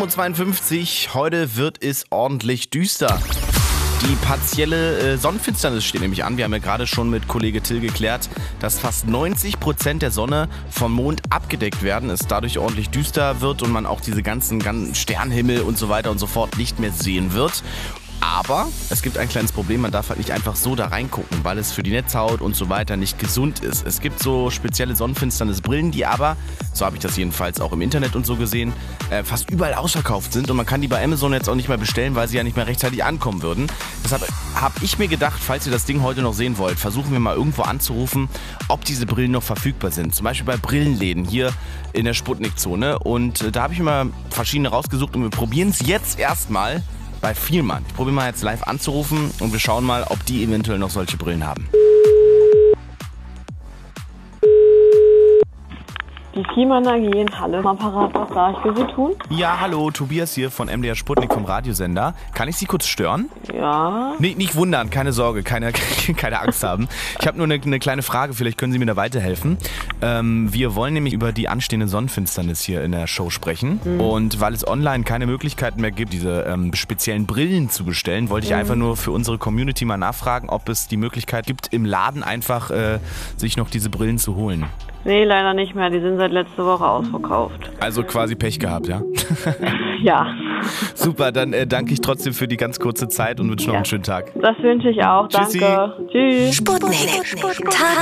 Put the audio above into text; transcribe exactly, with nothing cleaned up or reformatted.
Uhr zweiundfünfzig, heute wird es ordentlich düster. Die partielle äh, Sonnenfinsternis steht nämlich an. Wir haben ja gerade schon mit Kollege Till geklärt, dass fast neunzig Prozent der Sonne vom Mond abgedeckt werden, es dadurch ordentlich düster wird und man auch diese ganzen, ganzen Sternenhimmel und so weiter und so fort nicht mehr sehen wird. Aber es gibt ein kleines Problem, man darf halt nicht einfach so da reingucken, weil es für die Netzhaut und so weiter nicht gesund ist. Es gibt so spezielle Sonnenfinsternisbrillen, die aber, so habe ich das jedenfalls auch im Internet und so gesehen, äh, fast überall ausverkauft sind und man kann die bei Amazon jetzt auch nicht mehr bestellen, weil sie ja nicht mehr rechtzeitig ankommen würden. Deshalb habe ich mir gedacht, falls ihr das Ding heute noch sehen wollt, versuchen wir mal irgendwo anzurufen, ob diese Brillen noch verfügbar sind. Zum Beispiel bei Brillenläden hier in der Sputnik-Zone. Und äh, da habe ich mir verschiedene rausgesucht und wir probieren es jetzt erstmal bei Vielmann. Ich probiere mal jetzt live anzurufen und wir schauen mal, ob die eventuell noch solche Brillen haben. Die Vielmann A G in Halle. Am Apparat, was darf ich für Sie tun? Ja, hallo, Tobias hier von M D R Sputnik vom Radiosender. Kann ich Sie kurz stören? Ja. Nee, nicht wundern, keine Sorge, keine, keine Angst haben. Ich habe nur eine, eine kleine Frage, vielleicht können Sie mir da weiterhelfen. Ähm, wir wollen nämlich über die anstehende Sonnenfinsternis hier in der Show sprechen. Mhm. Und weil es online keine Möglichkeiten mehr gibt, diese ähm, speziellen Brillen zu bestellen, wollte ich mhm. einfach nur für unsere Community mal nachfragen, ob es die Möglichkeit gibt, im Laden einfach äh, sich noch diese Brillen zu holen. Nee, leider nicht mehr. Die sind seit letzter Woche ausverkauft. Also quasi Pech gehabt, ja? Ja. Super, dann äh, danke ich trotzdem für die ganz kurze Zeit und wünsche noch ja. einen schönen Tag. Das wünsche ich auch. Tschüssi. Danke. Tschüss. Sputnik. Sputnik.